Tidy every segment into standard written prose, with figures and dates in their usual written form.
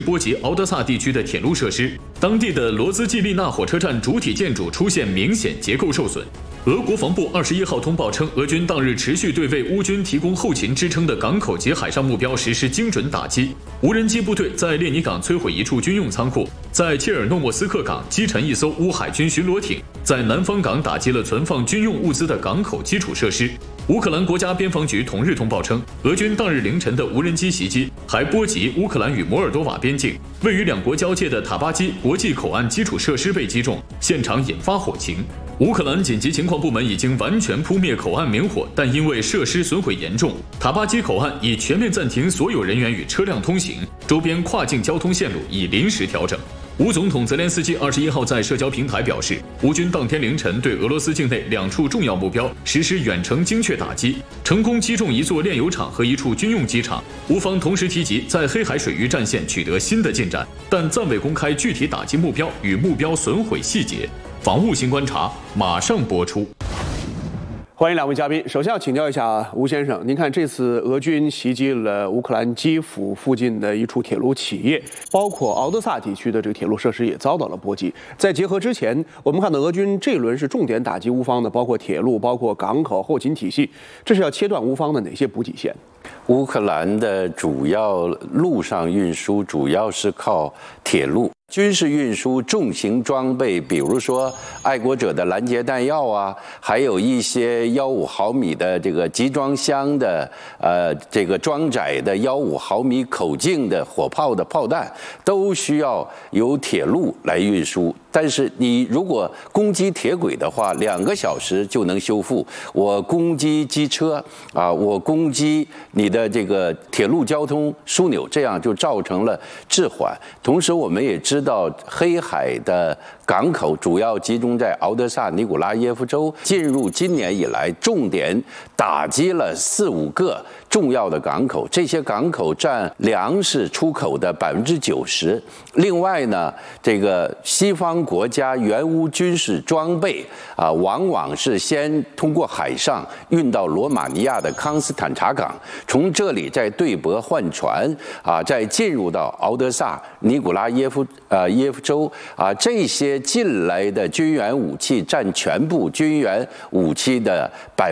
波及敖德萨地区的铁路设施，当地的罗兹季利纳火车站主体建筑出现明显结构受损。俄国防部21号通报称，俄军当日持续对为乌军提供后勤支撑的港口及海上目标实施精准打击。无人机部队在列尼港摧毁一处军用仓库，在切尔诺莫斯克港击沉一艘乌海军巡逻艇，在南方港打击了存放军用物资的港口基础设施。乌克兰国家边防局同日通报称，俄军当日凌晨的无人机袭击还波及乌克兰与摩尔多瓦边境，位于两国交界的塔巴基国际口岸基础设施被击中，现场引发火情。乌克兰紧急情况部门已经完全扑灭口岸明火，但因为设施损毁严重，塔巴基口岸已全面暂停所有人员与车辆通行，周边跨境交通线路已临时调整。乌总统泽连斯基21号在社交平台表示，乌军当天凌晨对俄罗斯境内2处重要目标实施远程精确打击，成功击中一座炼油厂和一处军用机场。乌方同时提及在黑海水域战线取得新的进展，但暂未公开具体打击目标与目标损毁细节。防务新观察马上播出。 欢迎两位嘉宾。首先要请教一下吴先生，您看这次俄军袭击了乌克兰基辅附近的一处铁路企业，包括敖德萨地区的这个铁路设施也遭到了波及。在结合之前，我们看到俄军这一轮是重点打击乌方的，包括铁路、包括港口、后勤体系，这是要切断乌方的哪些补给线？ 乌克兰的主要陆上运输主要是靠铁路。军事运输重型装备，比如说爱国者的拦截弹药啊，还有一些15毫米的这个集装箱的这个装载的15毫米口径的火炮的炮弹，都需要由铁路来运输。但是你如果攻击铁轨的话，2个小时就能修复。我攻击机车啊，我攻击你的这个铁路交通枢纽，这样就造成了滞缓。同时，我们也知道黑海的港口主要集中在敖德萨尼古拉耶夫州，进入今年以来，重点打击了4、5个重要的港口，这些港口占粮食出口的90%。另外呢，这个西方国家援乌军事装备啊，往往是先通过海上运到罗马尼亚的康斯坦察港，从这里再对驳换船啊，再进入到敖德萨尼古拉耶夫州啊，这些进来的军援武器占全部军援武器的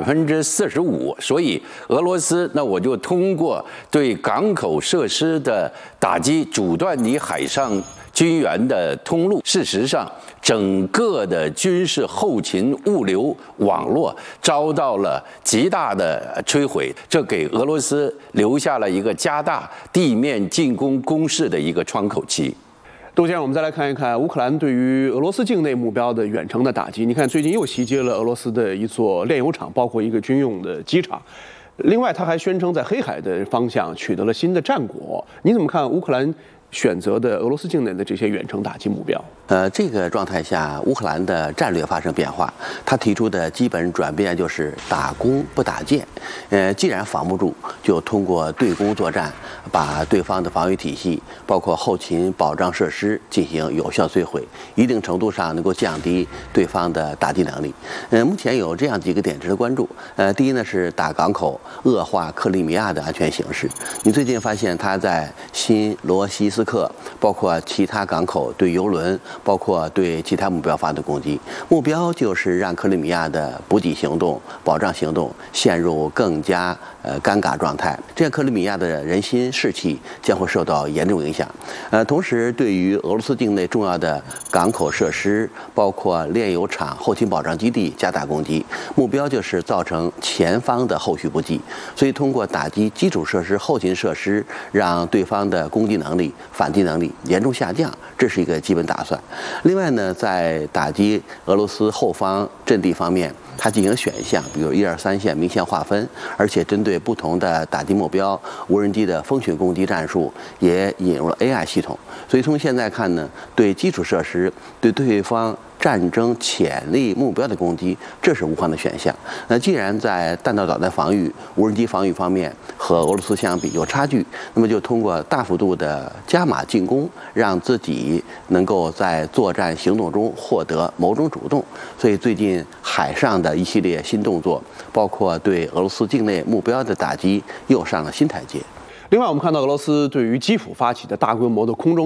45%，所以俄罗斯那我就通过对港口设施的打击，阻断你海上军援的通路。事实上，整个的军事后勤物流网络遭到了极大的摧毁，这给俄罗斯留下了一个加大地面进攻攻势的一个窗口期。 杜先生，我们再来看一看乌克兰对于俄罗斯境内目标的远程的打击。你看，最近又袭击了俄罗斯的一座炼油厂，包括一个军用的机场。另外，他还宣称在黑海的方向取得了新的战果。你怎么看乌克兰选择的俄罗斯境内的这些远程打击目标？ 这个状态下，乌克兰的战略发生变化，他提出的基本转变就是打攻不打建。既然防不住，就通过对攻作战，把对方的防御体系，包括后勤保障设施进行有效摧毁，一定程度上能够降低对方的打击能力。目前有这样几个点值得关注。第一呢是打港口，恶化克里米亚的安全形势。你最近发现他在新罗西斯克，包括其他港口对油轮，包括对其他目标发动攻击，目标就是让克里米亚的补给行动、保障行动陷入更加尴尬状态，这样克里米亚的人心士气将会受到严重影响。同时，对于俄罗斯境内重要的港口设施，包括炼油厂、后勤保障基地加大攻击，目标就是造成前方的后续不济。所以，通过打击基础设施、后勤设施，让对方的攻击能力、反击能力严重下降，这是一个基本打算。另外呢，在打击俄罗斯后方阵地方面，它进行选项，比如1、2、3线明线划分，而且针对不同的打击目标，无人机的蜂群攻击战术也引入了 AI 系统。所以从现在看呢，对基础设施、对对方战争潜力目标的攻击，这是乌方的选项。那既然在弹道导弹防御、无人机防御方面和俄罗斯相比有差距，那么就通过大幅度的加码进攻，让自己能够在作战行动中获得某种主动。所以最近海上的一系列新动作，包括对俄罗斯境内目标的打击，又上了新台阶。 另外，我们看到俄罗斯对于基辅发起的大规模的空中